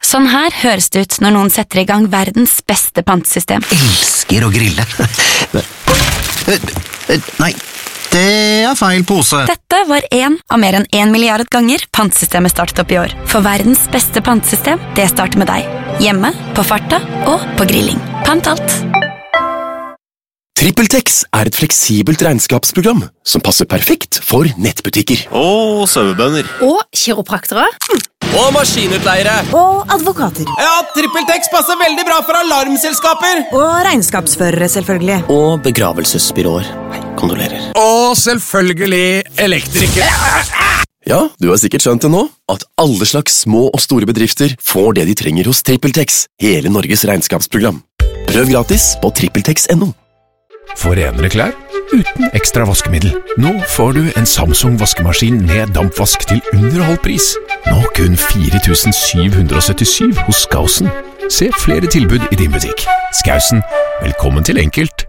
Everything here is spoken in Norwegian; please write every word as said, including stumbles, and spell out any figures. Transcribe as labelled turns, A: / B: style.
A: Sånn her høres det ut når noen setter i gang verdens beste pantesystem.
B: Elsker å grille. Nei, det er feil pose.
A: Dette var en av mer enn en milliard ganger pantsystemet startet opp i år. For verdens beste pantesystem, det starter med deg. Hjemme, på farta og på grilling. Pant alt.
C: TrippelTex er et fleksibelt regnskapsprogram som passer perfekt for nettbutikker.
D: Og sauebønder.
E: Og kiropraktere.
D: Og maskinutleiere.
E: Og advokater.
D: Ja, TrippelTex passer veldig bra for alarmselskaper.
E: Og regnskapsførere, selvfølgelig.
F: Og begravelsesbyråer. Nei, kondolerer.
G: Og selvfølgelig elektrikere.
C: Ja, du har sikkert skjønt det nå, at alle slags små og store bedrifter får det de trenger hos TrippelTex, hele Norges regnskapsprogram. Prøv gratis på trippeltex punktum no.
G: For renere klær, uten ekstra vaskemiddel. Nå får du en Samsung vaskemaskin med dampvask til under halv pris. Nå kun fire tusen syv hundre syttisju hos Skausen. Se flere tilbud i din butikk. Skausen, velkommen til enkelt.